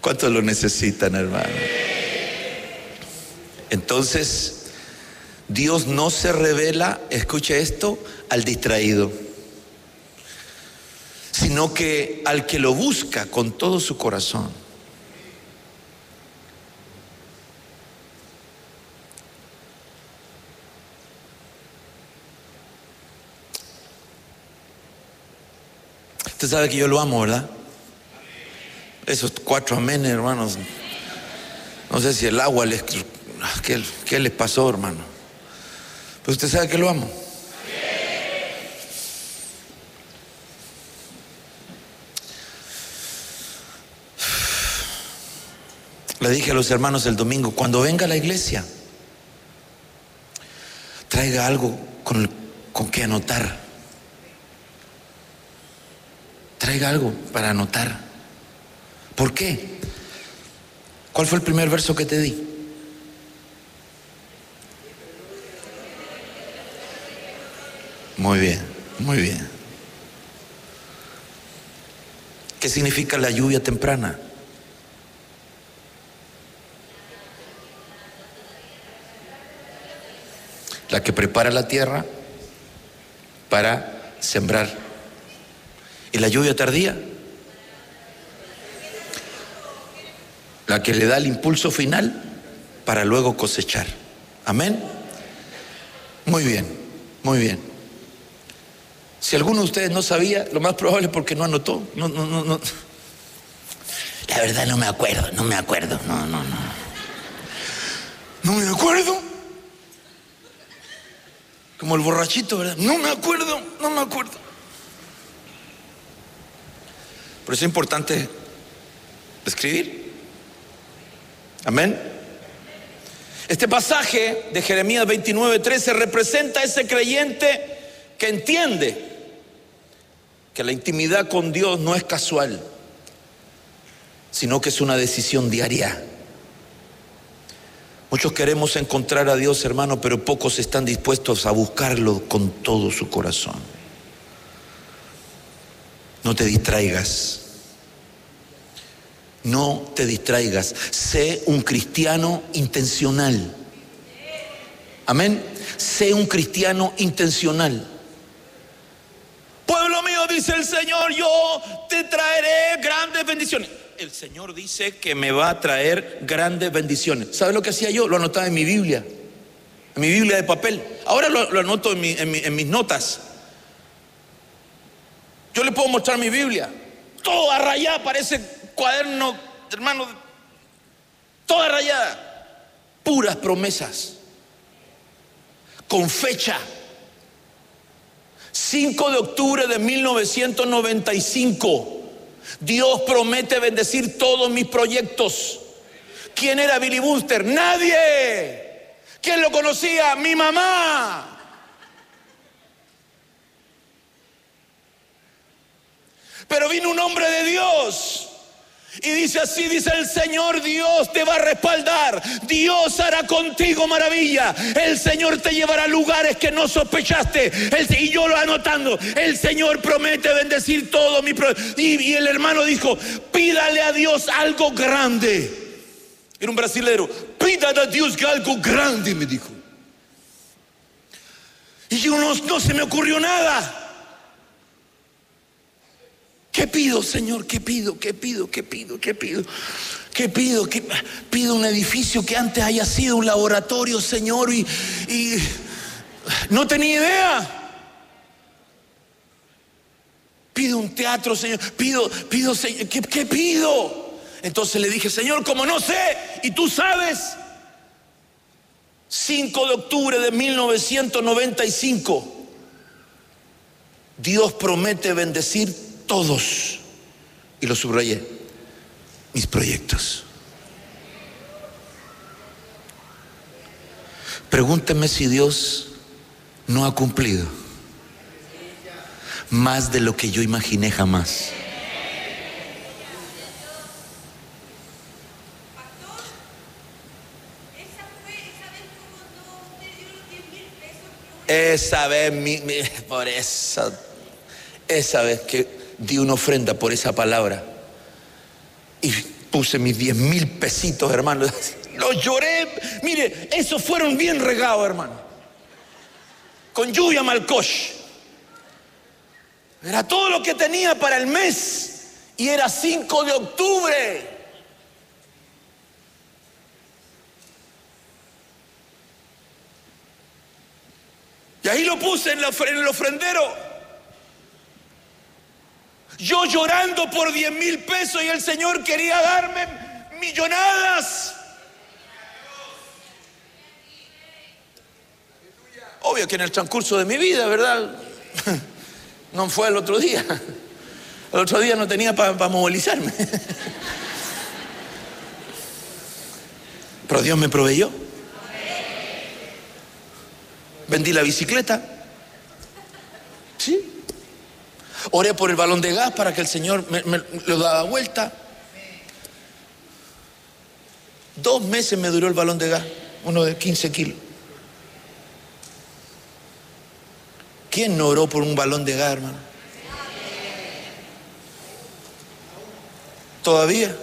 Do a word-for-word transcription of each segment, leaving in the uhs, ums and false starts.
¿Cuántos lo necesitan, hermano? Entonces, Dios no se revela, escuche esto, al distraído, sino que al que lo busca con todo su corazón. Usted sabe que yo lo amo, ¿verdad? Esos cuatro amenes, hermanos. No sé si el agua les... ¿Qué, qué les pasó, hermano? Pero usted sabe que lo amo. Le dije a los hermanos el domingo, cuando venga a la iglesia, traiga algo con, con que anotar. Traiga algo para anotar. ¿Por qué? ¿Cuál fue el primer verso que te di? Muy bien, muy bien. ¿Qué significa la lluvia temprana? La que prepara la tierra para sembrar. ¿Y la lluvia tardía? La que le da el impulso final para luego cosechar. Amén. Muy bien, muy bien. Si alguno de ustedes no sabía, lo más probable es porque no anotó. No, no, no, no. La verdad no me acuerdo, no me acuerdo. No, no, no. No me acuerdo. Como el borrachito, ¿verdad? No me acuerdo, no me acuerdo. Por eso es importante escribir. Amén. Este pasaje de Jeremías veintinueve trece representa a ese creyente que entiende que la intimidad con Dios no es casual, sino que es una decisión diaria. Muchos queremos encontrar a Dios, hermano, pero pocos están dispuestos a buscarlo con todo su corazón. No te distraigas. No te distraigas. Sé un cristiano intencional. Amén. Sé un cristiano intencional. Pueblo mío, dice el Señor, yo te traeré grandes bendiciones. El Señor dice que me va a traer grandes bendiciones. ¿Sabe lo que hacía yo? Lo anotaba en mi Biblia, en mi Biblia de papel. Ahora lo, lo anoto en, mi, en, mi, en mis notas. Yo le puedo mostrar mi Biblia, toda rayada, parece cuaderno, hermano, toda rayada, puras promesas, con fecha. cinco de octubre de mil novecientos noventa y cinco. Dios promete bendecir todos mis proyectos. ¿Quién era Billy Buster? Nadie. ¿Quién lo conocía? Mi mamá. Pero vino un hombre de Dios y dice así, dice el Señor, Dios te va a respaldar, Dios hará contigo maravilla, el Señor te llevará a lugares que no sospechaste. El, y yo lo anotando, el Señor promete bendecir todo mi pro, y, y el hermano dijo, pídale a Dios algo grande. Era un brasilero. Pídale a Dios algo grande, me dijo. Y yo no, no se me ocurrió nada. ¿Qué pido, Señor? ¿Qué pido? ¿Qué pido? ¿Qué pido? ¿Qué pido? ¿Qué pido? ¿Qué pido? Un edificio que antes haya sido un laboratorio, Señor, y, y no tenía idea. Pido un teatro, Señor. Pido, pido, Señor. ¿Qué, qué pido? Entonces le dije, Señor, como no sé, y tú sabes, cinco de octubre de mil novecientos noventa y cinco, Dios promete bendecir todos, y lo subrayé, mis proyectos. Pregúnteme si Dios no ha cumplido más de lo que yo imaginé jamás. Esa vez, mi, mi, por eso, esa vez que di una ofrenda por esa palabra, y puse mis diez mil pesitos, hermano. Los lloré. Mire, esos fueron bien regados, hermano. Con lluvia malcosh. Era todo lo que tenía para el mes. Y era cinco de octubre. Y ahí lo puse en, la, en el ofrendero. Yo llorando por diez mil pesos y el Señor quería darme millonadas. Obvio que en el transcurso de mi vida, ¿verdad? No fue el otro día. El otro día no tenía para pa movilizarme. Pero Dios me proveyó. Vendí la bicicleta. Sí. Oré por el balón de gas para que el Señor me, me lo daba vuelta. Dos meses me duró el balón de gas, uno de quince kilos. ¿Quién no oró por un balón de gas, hermano? ¿Todavía?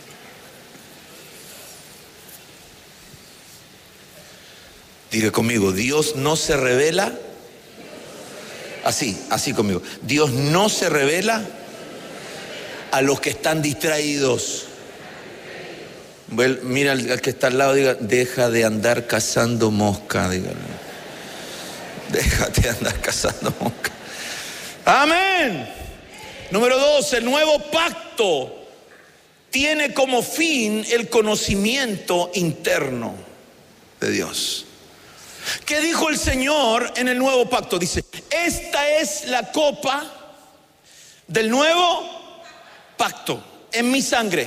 Diga conmigo, Dios no se revela. Así, así conmigo. Dios no se revela a los que están distraídos. Bueno, mira al, al que está al lado, diga, deja de andar cazando mosca, dígale. Déjate de andar cazando mosca. Amén. Número dos, el nuevo pacto tiene como fin el conocimiento interno de Dios. ¿Qué dijo el Señor en el nuevo pacto? Dice, esta es la copa del nuevo pacto en mi sangre.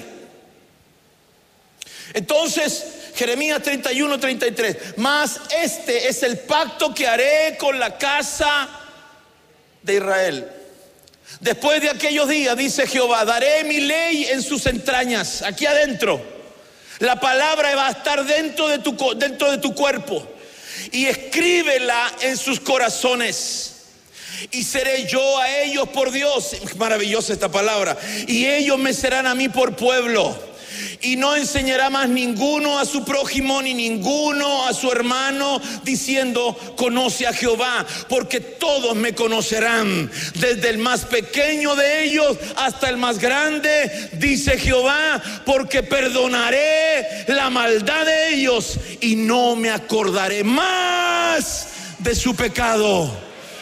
Entonces, Jeremías treinta y uno, treinta y tres, mas este es el pacto que haré con la casa de Israel. Después de aquellos días, dice Jehová, daré mi ley en sus entrañas, aquí adentro. La palabra va a estar dentro de tu, dentro de tu cuerpo. Y escríbela en sus corazones. Y seré yo a ellos por Dios. Maravillosa esta palabra. Y ellos me serán a mí por pueblo. Y no enseñará más ninguno a su prójimo ni ninguno a su hermano diciendo, conoce a Jehová, porque todos me conocerán, desde el más pequeño de ellos hasta el más grande, dice Jehová, porque perdonaré la maldad de ellos y no me acordaré más de su pecado.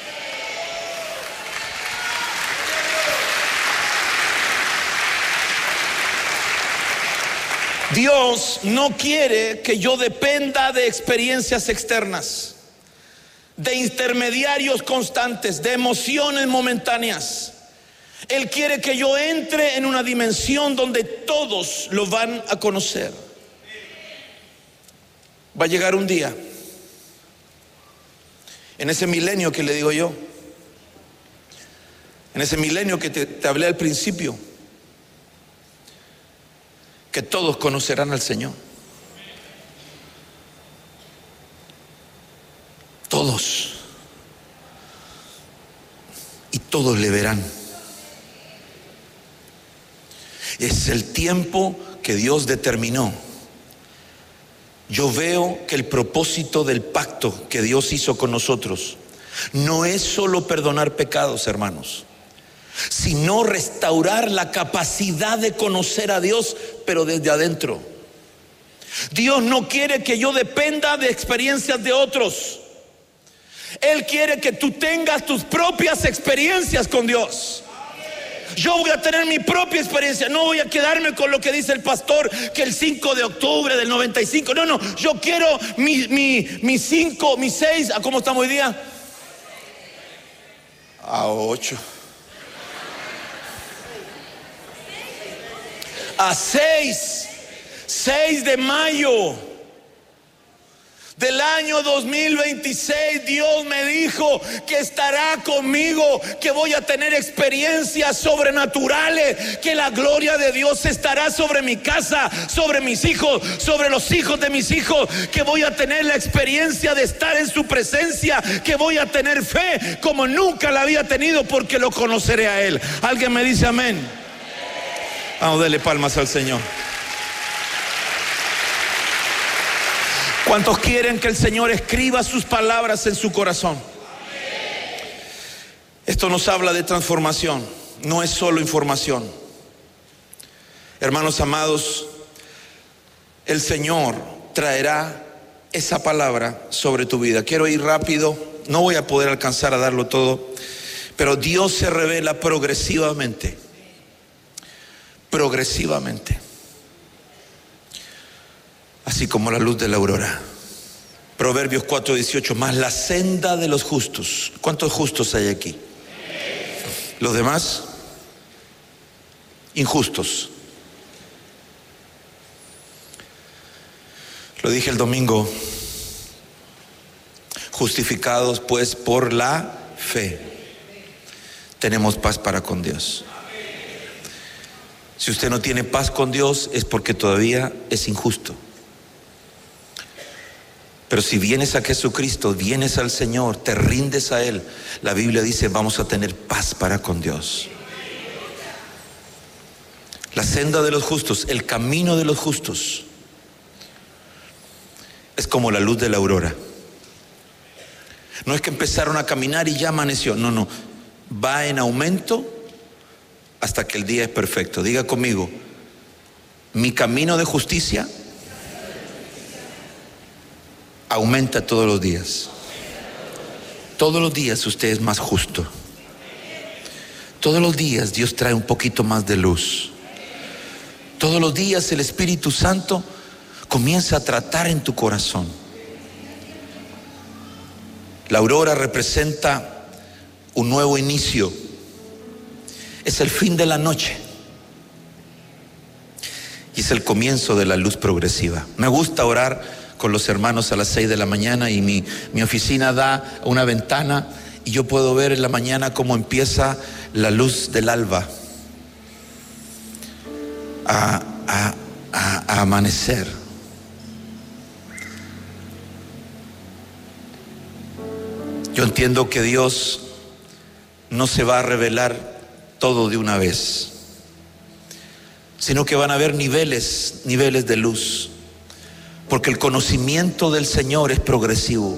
Dios no quiere que yo dependa de experiencias externas, de intermediarios constantes, de emociones momentáneas. Él quiere que yo entre en una dimensión donde todos lo van a conocer. Va a llegar un día, en ese milenio que le digo yo, en ese milenio que te, te hablé al principio, que todos conocerán al Señor. Todos. Y todos le verán. Es el tiempo que Dios determinó. Yo veo que el propósito del pacto que Dios hizo con nosotros no es solo perdonar pecados, hermanos, sino restaurar la capacidad de conocer a Dios, pero desde adentro. Dios no quiere que yo dependa de experiencias de otros. Él quiere que tú tengas tus propias experiencias con Dios. Yo voy a tener mi propia experiencia. No voy a quedarme con lo que dice el pastor, que el cinco de octubre del noventa y cinco. No, no, yo quiero mi, mi, mi cinco, mi seis. ¿A cómo estamos hoy día? A ocho. A seis, seis de mayo del año dos mil veintiséis, Dios me dijo que estará conmigo, que voy a tener experiencias sobrenaturales, que la gloria de Dios estará sobre mi casa, sobre mis hijos, sobre los hijos de mis hijos, que voy a tener la experiencia de estar en su presencia, que voy a tener fe como nunca la había tenido, porque lo conoceré a Él. ¿Alguien me dice amén? Vamos, dele palmas al Señor. ¿Cuántos quieren que el Señor escriba sus palabras en su corazón? Esto nos habla de transformación, no es solo información. Hermanos amados, el Señor traerá esa palabra sobre tu vida. Quiero ir rápido, no voy a poder alcanzar a darlo todo, pero Dios se revela progresivamente, progresivamente, así como la luz de la aurora. Proverbios cuatro dieciocho, más la senda de los justos. ¿Cuántos justos hay aquí? Los demás, injustos. Lo dije el domingo, justificados pues por la fe, tenemos paz para con Dios. Si usted no tiene paz con Dios es porque todavía es injusto. Pero si vienes a Jesucristo, vienes al Señor, te rindes a Él, la Biblia dice vamos a tener paz para con Dios. La senda de los justos, el camino de los justos, es como la luz de la aurora. No es que empezaron a caminar y ya amaneció, no, no, va en aumento hasta que el día es perfecto. Diga conmigo, mi camino de justicia aumenta todos los días. Todos los días usted es más justo. Todos los días Dios trae un poquito más de luz. Todos los días el Espíritu Santo comienza a tratar en tu corazón. La aurora representa un nuevo inicio. Es el fin de la noche y es el comienzo de la luz progresiva. Me gusta orar con los hermanos a las seis de la mañana y mi, mi oficina da una ventana y yo puedo ver en la mañana cómo empieza la luz del alba a, a, a, a amanecer. Yo entiendo que Dios no se va a revelar todo de una vez, sino que van a haber niveles, niveles de luz. Porque el conocimiento del Señor es progresivo.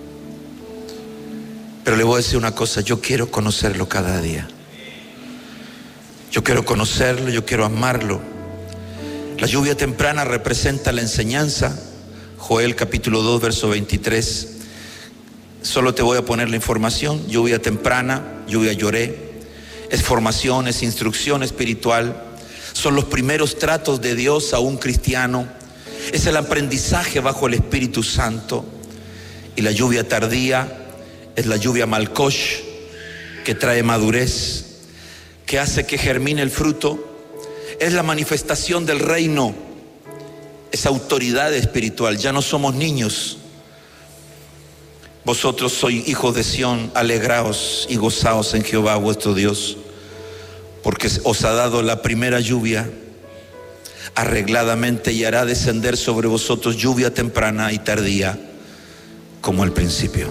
Pero le voy a decir una cosa, yo quiero conocerlo cada día. Yo quiero conocerlo, yo quiero amarlo. La lluvia temprana representa la enseñanza. Joel capítulo dos, verso veintitrés. Solo te voy a poner la información. Lluvia temprana, lluvia lloré. Es formación, es instrucción espiritual. Son los primeros tratos de Dios a un cristiano. Es el aprendizaje bajo el Espíritu Santo. Y la lluvia tardía es la lluvia Malkosh, que trae madurez, que hace que germine el fruto. Es la manifestación del reino, es autoridad espiritual. Ya no somos niños. Vosotros sois hijos de Sión, alegraos y gozaos en Jehová vuestro Dios, porque os ha dado la primera lluvia arregladamente y hará descender sobre vosotros lluvia temprana y tardía como al principio.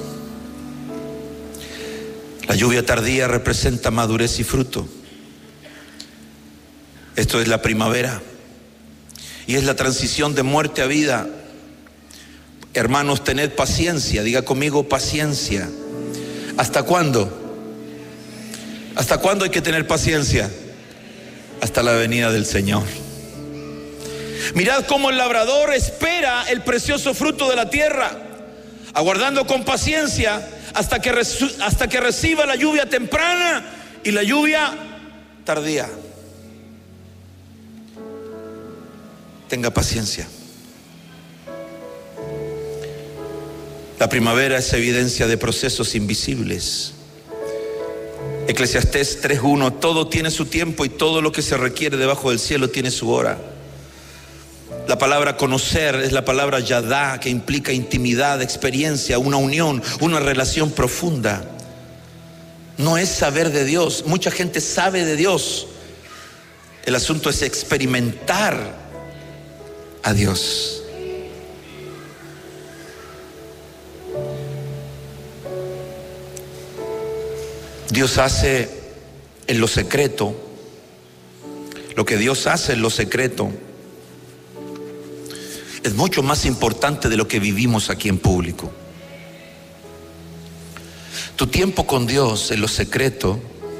La lluvia tardía representa madurez y fruto. Esto es la primavera y es la transición de muerte a vida. Hermanos, tened paciencia, diga conmigo paciencia. ¿Hasta cuándo? ¿Hasta cuándo hay que tener paciencia? Hasta la venida del Señor. Mirad cómo el labrador espera el precioso fruto de la tierra, aguardando con paciencia hasta que, hasta que reciba la lluvia temprana y la lluvia tardía. Tenga paciencia. La primavera es evidencia de procesos invisibles. Eclesiastés tres uno, todo tiene su tiempo y todo lo que se requiere debajo del cielo tiene su hora. La palabra conocer es la palabra yadá, que implica intimidad, experiencia, una unión, una relación profunda. No es saber de Dios. Mucha gente sabe de Dios. El asunto es experimentar a Dios. Dios hace en lo secreto lo que Dios hace en lo secreto es mucho más importante de lo que vivimos aquí en público. Tu tiempo con Dios en lo secreto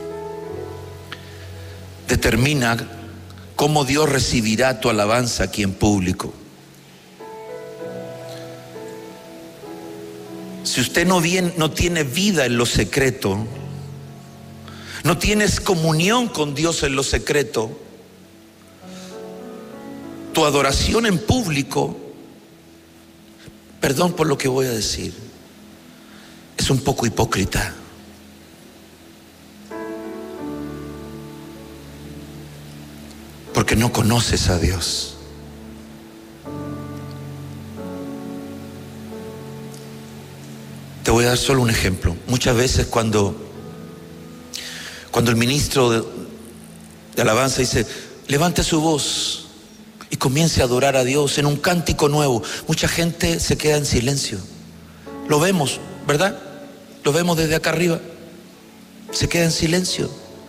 determina cómo Dios recibirá tu alabanza aquí en público. Si usted no, bien, no tiene vida en lo secreto, no tienes comunión con Dios en lo secreto, tu adoración en público, perdón por lo que voy a decir, es un poco hipócrita. Porque no conoces a Dios. Te voy a dar solo un ejemplo. Muchas veces cuando, cuando el ministro de, de alabanza dice, levante su voz y comience a adorar a Dios en un cántico nuevo, mucha gente se queda en silencio. Lo vemos, ¿verdad? Lo vemos desde acá arriba. Se queda en silencio.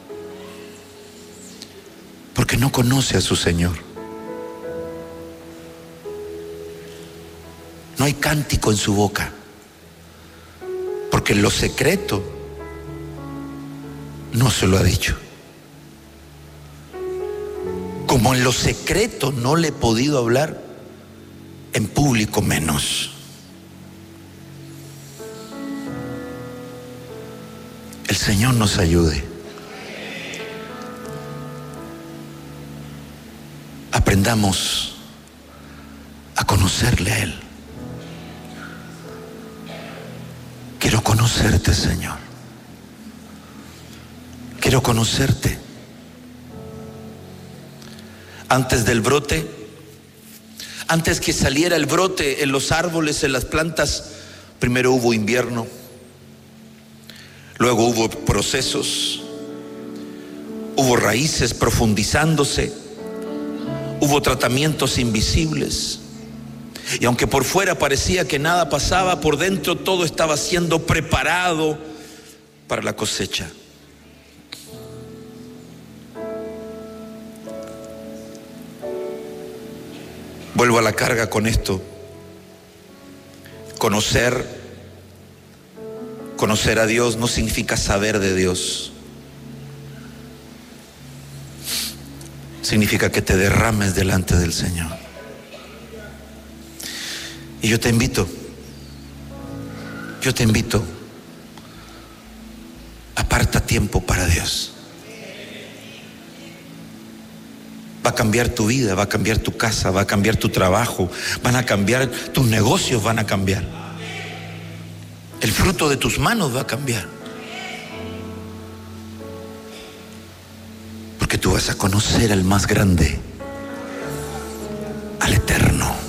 Porque no conoce a su Señor. No hay cántico en su boca. Porque en lo secreto no se lo ha dicho. Como en lo secreto no le he podido hablar, en público menos. El Señor nos ayude. Aprendamos a conocerle a Él. Quiero conocerte, Señor. Quiero conocerte. Antes del brote, antes que saliera el brote en los árboles, en las plantas, primero hubo invierno. Luego hubo procesos, hubo raíces profundizándose, hubo tratamientos invisibles. Y aunque por fuera parecía que nada pasaba, por dentro todo estaba siendo preparado para la cosecha. Vuelvo a la carga con esto. Conocer Conocer a Dios no significa saber de Dios. Significa que te derrames delante del Señor. Y yo te invito, yo te invito, aparta tiempo para Dios. Va a cambiar tu vida, va a cambiar tu casa, va a cambiar tu trabajo, van a cambiar, tus negocios van a cambiar. El fruto de tus manos va a cambiar. Porque tú vas a conocer al más grande, al eterno.